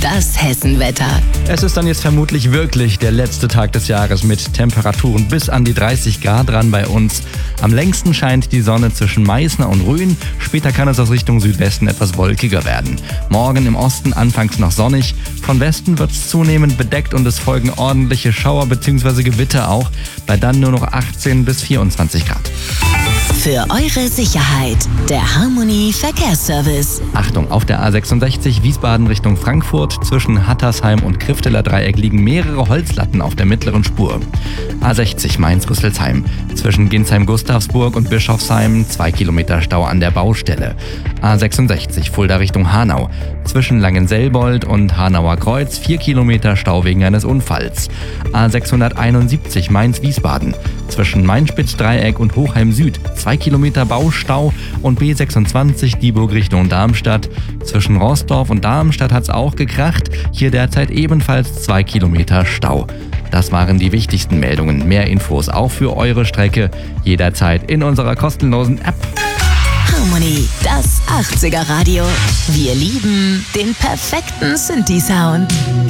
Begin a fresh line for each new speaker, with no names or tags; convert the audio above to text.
das Hessenwetter.
Es ist dann jetzt vermutlich wirklich der letzte Tag des Jahres mit Temperaturen bis an die 30 Grad dran bei uns. Am längsten scheint die Sonne zwischen Meißner und Rhön. Später kann es aus Richtung Südwesten etwas wolkiger werden. Morgen im Osten anfangs noch sonnig. Von Westen wird es zunehmend bedeckt und es folgen ordentliche Schauer bzw. Gewitter auch. Bei dann nur noch 18 bis 24 Grad.
Für eure Sicherheit, der Harmony Verkehrsservice.
Achtung, auf der A66 Wiesbaden Richtung Frankfurt zwischen Hattersheim und Krifteler Dreieck liegen mehrere Holzlatten auf der mittleren Spur. A60 Mainz-Rüsselsheim zwischen Ginsheim-Gustavsburg und Bischofsheim 2 Kilometer Stau an der Baustelle. A66 Fulda Richtung Hanau zwischen Langenselbold und Hanauer Kreuz 4 Kilometer Stau wegen eines Unfalls. A671 Mainz-Wiesbaden zwischen Mainspitz-Dreieck und Hochheim Süd 2 Kilometer Baustau und B26 Dieburg Richtung Darmstadt. Zwischen Roßdorf und Darmstadt hat's auch gekracht. Hier derzeit ebenfalls 2 Kilometer Stau. Das waren die wichtigsten Meldungen. Mehr Infos auch für eure Strecke jederzeit in unserer kostenlosen App.
Harmony, das 80er Radio. Wir lieben den perfekten Synthi-Sound.